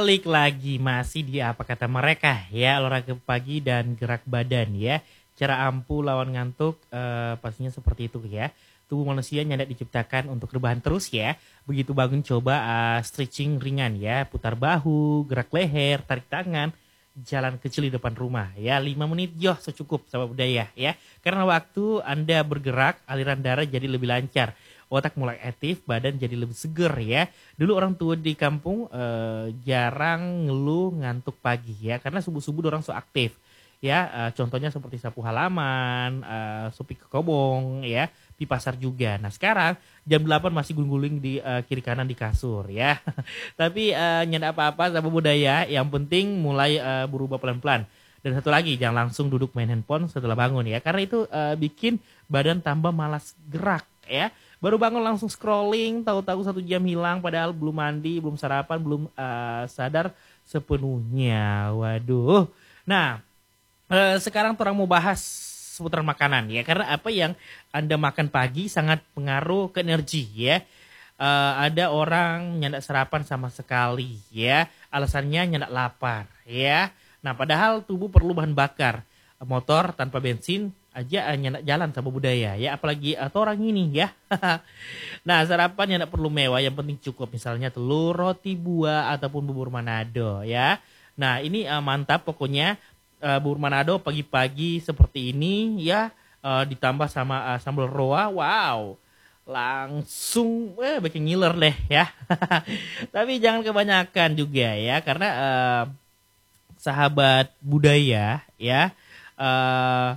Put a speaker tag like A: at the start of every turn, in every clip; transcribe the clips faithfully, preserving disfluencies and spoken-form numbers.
A: Balik lagi masih di apa kata mereka ya, olahraga pagi dan gerak badan ya. Cara ampuh lawan ngantuk eh, pastinya seperti itu ya. Tubuh manusia nyandak diciptakan untuk rebahan terus ya. Begitu bangun coba eh, stretching ringan ya, putar bahu, gerak leher, tarik tangan, jalan kecil di depan rumah ya. Lima menit joh secukup sama budaya ya. Karena waktu Anda bergerak, aliran darah jadi lebih lancar. Otak mulai aktif, badan jadi lebih seger ya. Dulu orang tua di kampung eh, jarang ngeluh ngantuk pagi ya, karena subuh-subuh orang so aktif ya. Eh, contohnya seperti sapu halaman, eh, supi ke kobong ya, di pasar juga. Nah sekarang jam delapan masih guling-guling di eh, kiri kanan di kasur ya. Tapi eh, nyanda apa-apa sama budaya, yang penting mulai eh, berubah pelan-pelan. Dan satu lagi, jangan langsung duduk main handphone setelah bangun ya, karena itu eh, bikin badan tambah malas gerak ya. Baru bangun langsung scrolling, tahu-tahu satu jam hilang padahal belum mandi, belum sarapan, belum uh, sadar sepenuhnya. Waduh. Nah, uh, sekarang orang mau bahas seputar makanan ya, karena apa yang Anda makan pagi sangat pengaruh ke energi ya. Uh, ada orang nyandak sarapan sama sekali ya, alasannya nyandak lapar ya. Nah, padahal tubuh perlu bahan bakar. Motor tanpa bensin aja hanya jalan sama budaya ya, apalagi atau orang ini ya. Nah sarapan yang tidak perlu mewah, yang penting cukup, misalnya telur, roti buah ataupun bubur Manado ya. Nah ini uh, mantap pokoknya, uh, bubur Manado pagi-pagi seperti ini ya, uh, ditambah sama uh, sambal roa, wow langsung eh bikin ngiler deh ya. Tapi jangan kebanyakan juga ya, karena uh, sahabat budaya ya, uh,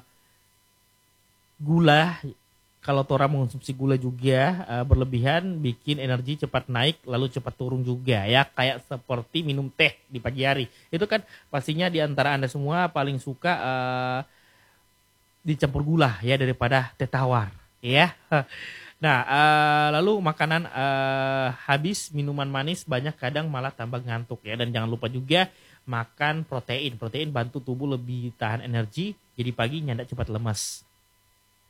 A: gula, kalau Tora mengonsumsi gula juga uh, berlebihan bikin energi cepat naik lalu cepat turun juga ya, kayak seperti minum teh di pagi hari. Itu kan pastinya di antara Anda semua paling suka uh, dicampur gula ya daripada teh tawar ya. Nah uh, lalu makanan uh, habis, minuman manis banyak kadang malah tambah ngantuk ya. Dan jangan lupa juga makan protein. Protein bantu tubuh lebih tahan energi, jadi pagi nyandak cepat lemas.